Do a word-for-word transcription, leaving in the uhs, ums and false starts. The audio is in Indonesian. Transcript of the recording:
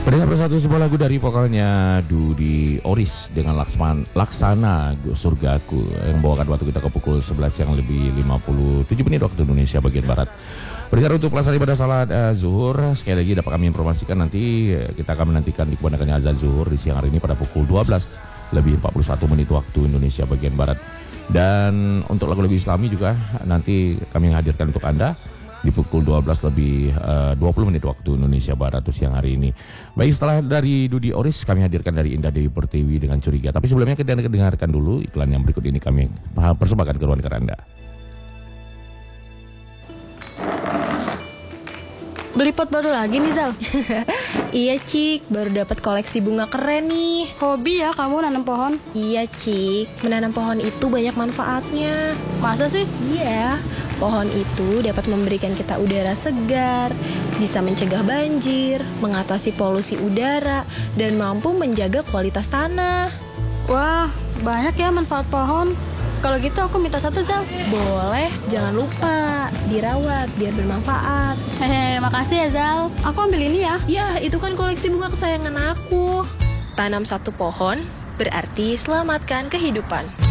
Pendengar bersatu sebuah lagu dari vokalnya Dudi Oris dengan Laksman, Laksana Surgaku yang membawakan waktu kita ke pukul sebelas yang lebih lima puluh tujuh menit waktu Indonesia bagian Barat. Pendengar untuk pelaksanaan ibadah salat uh, zuhur, sekali lagi dapat kami informasikan nanti uh, kita akan menantikan dikumandangkannya azan zuhur di siang hari ini pada pukul dua belas lebih empat puluh satu menit waktu Indonesia bagian Barat. Dan untuk lagu lebih Islami juga nanti kami hadirkan untuk Anda di pukul dua belas lebih uh, dua puluh menit waktu Indonesia Barat siang hari ini. Baik, setelah dari Dudi Oris kami hadirkan dari Indah Dewi Pertiwi dengan Curiga. Tapi sebelumnya kita dengarkan dulu iklan yang berikut ini kami persembahkan ke ruang Anda. Beli pot baru lagi nih, Zal? Iya, Cik. Baru dapat koleksi bunga keren nih. Hobi ya kamu nanam pohon? Iya, Cik. Menanam pohon itu banyak manfaatnya. Masa sih? Iya. Pohon itu dapat memberikan kita udara segar, bisa mencegah banjir, mengatasi polusi udara, dan mampu menjaga kualitas tanah. Wah, banyak ya manfaat pohon. Kalau gitu aku minta satu, Zal. Boleh, jangan lupa dirawat biar bermanfaat. Hehe, makasih ya, Zal. Aku ambil ini ya. Ya, itu kan koleksi bunga kesayangan aku. Tanam satu pohon berarti selamatkan kehidupan.